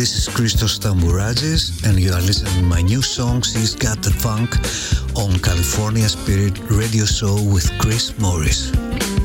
this is Christos Tambourazis, and you are listening to my new song, She's Got the Funk, on California Spirit Radio Show with Chris Morris.